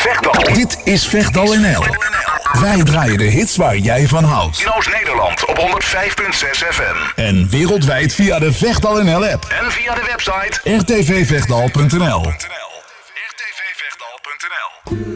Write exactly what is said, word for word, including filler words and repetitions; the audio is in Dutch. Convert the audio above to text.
Vechtdal. Dit is Vechtdal N L. Wij draaien de hits waar jij van houdt. In Oost-Nederland op honderd vijf komma zes F M. En wereldwijd via de Vechtdal N L app. En via de website r t v vechtdal punt n l. r t v vechtdal punt n l.